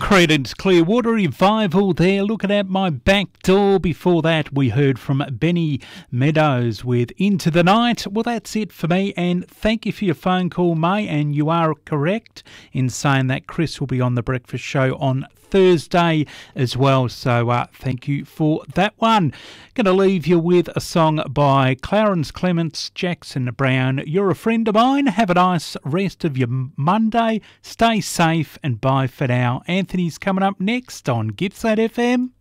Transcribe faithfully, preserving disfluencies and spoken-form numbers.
Creedence Clearwater Revival there, looking at my back door. Before that, we heard from Benny Meadows with Into the Night. Well, that's it for me, and thank you for your phone call, May, and you are correct in saying that Chris will be on The Breakfast Show on Thursday as well, so uh, thank you for that one. Going to leave you with a song by Clarence Clements, Jackson Brown. You're a friend of mine. Have a nice rest of your Monday. Stay safe and bye for now. Anthony's coming up next on Gippsland F M.